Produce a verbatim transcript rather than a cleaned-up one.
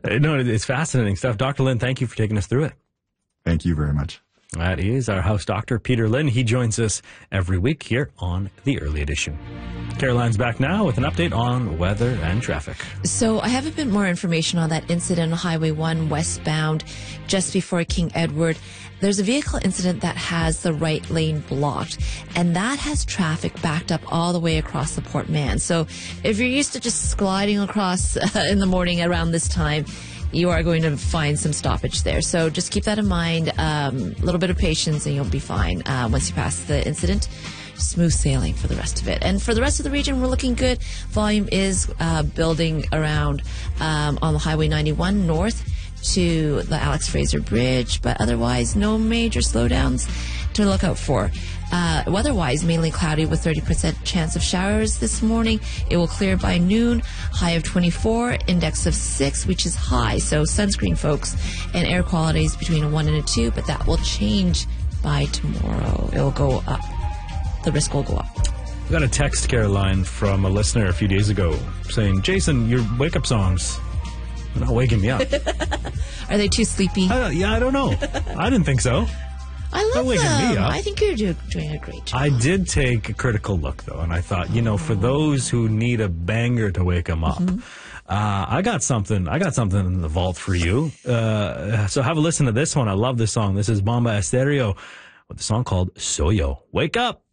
Uh, No, it's fascinating stuff. Doctor Lynn, thank you for taking us through it. Thank you very much. That is our house doctor, Peter Lynn. He joins us every week here on The Early Edition. Caroline's back now with an update on weather and traffic. So I have a bit more information on that incident on Highway one westbound just before King Edward. There's a vehicle incident that has the right lane blocked, and that has traffic backed up all the way across the Port Mann. So if you're used to just gliding across uh, in the morning around this time, you are going to find some stoppage there. So just keep that in mind. A um, little bit of patience and you'll be fine uh, once you pass the incident. Smooth sailing for the rest of it. And for the rest of the region, we're looking good. Volume is uh, building around um, on the Highway ninety-one north to the Alex Fraser Bridge, but otherwise no major slowdowns to look out for. Uh, weather-wise, mainly cloudy with thirty percent chance of showers this morning. It will clear by noon. High of twenty-four, index of six, which is high. So sunscreen, folks, and air quality is between a one and a two, but that will change by tomorrow. It will go up. The risk will go up. We got a text, Caroline, from a listener a few days ago saying, Jason, your wake-up songs are not waking me up. Are they too sleepy? Uh, yeah, I don't know. I didn't think so. I love waking them. me up. I think you're do- doing a great job. I did take a critical look, though, and I thought, you know, for those who need a banger to wake them up, mm-hmm. uh, I got something. I got something in the vault for you. Uh, so have a listen to this one. I love this song. This is Bomba Estéreo with a song called Soyo. Wake up!